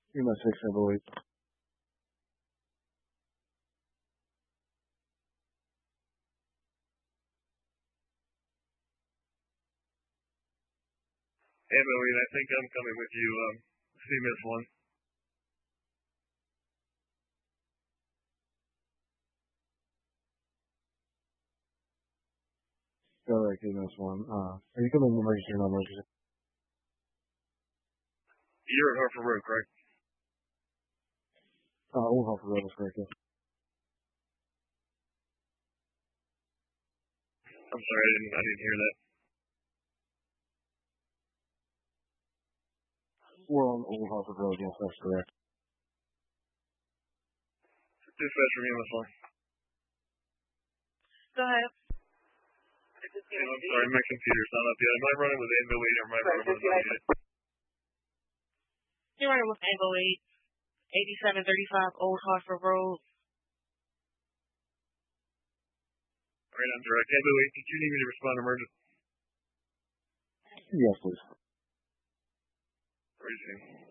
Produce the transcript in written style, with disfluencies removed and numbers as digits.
Lima 6, I believe. Emily, I think I'm coming with you. CMS 1. Alright, CMS 1. Are you coming emergency or non-emergency? You're at Hartford Road, correct? Old Hartford Road is correct, yes. I'm sorry, I didn't hear that. We're on Old Hartford Road, yes, that's correct. Dispatch from EMS 1. Go ahead. I'm sorry, my computer's not up yet. Am I running with Anvil 8 or am I running with another unit? You're running with Angle 8, 8735 Old Hartford Road. All right, I'm direct. Anvil 8, did you need me to respond emergency? Yes, please. Where is he?